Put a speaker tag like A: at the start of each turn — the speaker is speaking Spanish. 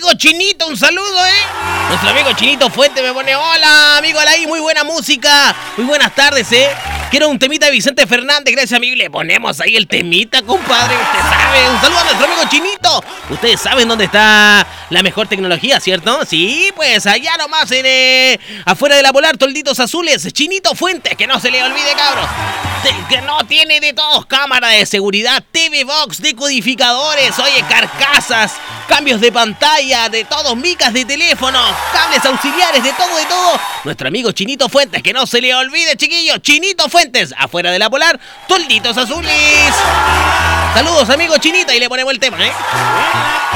A: amigo Chinito, un saludo, Nuestro amigo Chinito Fuente me pone, hola, amigo Alaí, muy buena música, muy buenas tardes, Quiero un temita de Vicente Fernández, gracias, amigo. Le ponemos ahí el temita, compadre, usted sabe. Un saludo a nuestro amigo Chinito. Ustedes saben dónde está la mejor tecnología, ¿cierto? Sí, pues allá nomás afuera de la Polar, Tolditos Azules, Chinito Fuentes, que no se le olvide, cabros. Que no tiene de todos, cámara de seguridad, TV Box, decodificadores, oye, carcasas, cambios de pantalla, de todos, micas de teléfono, cables auxiliares, de todo. Nuestro amigo Chinito Fuentes, que no se le olvide, chiquillos, Chinito Fuentes, afuera de la Polar, Tolditos Azules. Saludos, amigo Chinito, y le ponemos el tema,